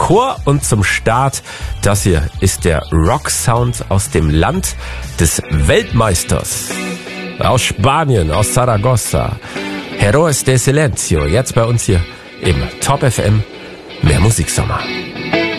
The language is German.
Chor und zum Start, das hier ist der Rock-Sound aus dem Land des Weltmeisters. Aus Spanien, aus Zaragoza. Héroes de Silencio, jetzt bei uns hier im Top FM. Mehr Musiksommer.